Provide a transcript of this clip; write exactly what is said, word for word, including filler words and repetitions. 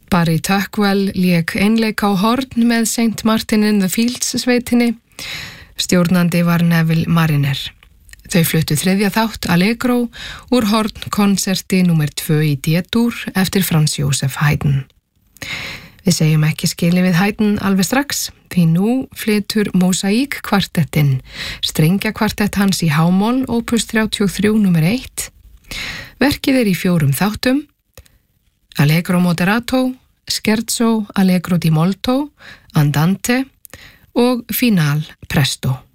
Barry Tuckwell lék einleik á horn með Saint Martin in the Fields sveitinni. Stjórnandi var Neville Mariner. Þau fluttu þriðja þátt Allegro úr hornkonserti númer tvö í D-dúr eftir Franz Joseph Haydn. Við segjum ekki skili við Haydn alveg strax, því nú flytur Mosaic kvartettinn, strengjakvartett hans í H-moll, opus þrjátíu og þrjú númer eitt. Verkið er í fjórum þáttum: Allegro moderato, Scherzo, Allegro di molto, Andante og Final presto.